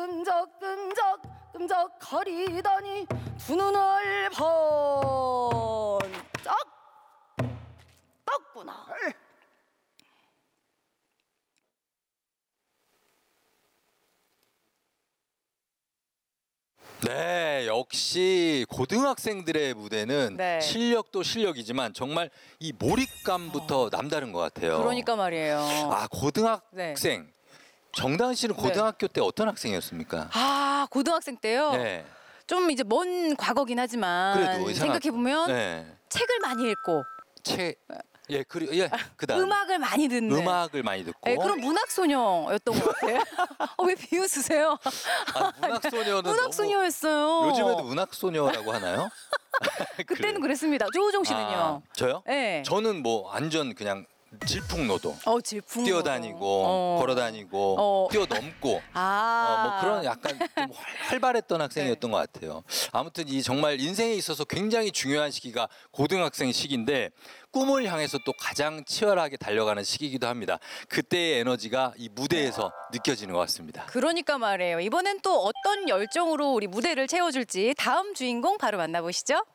끈적거리더니 두 눈을 번쩍 떴구나. 네, 역시 고등학생들의 무대는 네. 실력도 실력이지만 정말 이 몰입감부터 남다른 것 같아요. 그러니까 말이에요. 아, 고등학생. 정다은 씨는 고등학교 때 어떤 학생이었습니까? 아, 고등학생 때요? 네. 좀 이제 먼 과거긴 하지만 그래도 생각해보면 네. 책을 많이 읽고 그다음 음악을 많이 듣는 음악을 많이 듣고 네, 그런 문학소녀였던 것 같아요. 왜 비웃으세요? 아, 문학소녀는 문학소녀였어요. 요즘에도 문학소녀라고 하나요? 그때는 그랬습니다. 조우종 씨는요? 아, 저요? 네. 저는 뭐 완전 그냥 질풍노도 질풍노도. 뛰어다니고 걸어다니고 뛰어넘고 뭐 그런 약간 좀 활발했던 학생이었던 것 같아요. 아무튼 이 정말 인생에 있어서 굉장히 중요한 시기가 고등학생 시기인데 꿈을 향해서 또 가장 치열하게 달려가는 시기이기도 합니다. 그때의 에너지가 이 무대에서 느껴지는 것 같습니다. 그러니까 말이에요. 이번엔 또 어떤 열정으로 우리 무대를 채워줄지 다음 주인공 바로 만나보시죠.